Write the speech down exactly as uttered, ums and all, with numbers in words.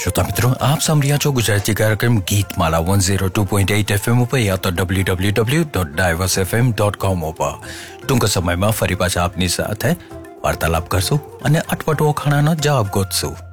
श्रोता मित्रों, आप સાંભળી રહ્યા છો ગુજરાતી કાર્યક્રમ Geetmala one oh two point eight F M ઉપર યા તો w w w dot diverse f m dot com ઉપર. ટૂંક સમયમાં ફરી પાછા આપની સાથે વાર્તાલાપ કરશું અને અટપટો ખાણાનો જવાબ ગોતશું.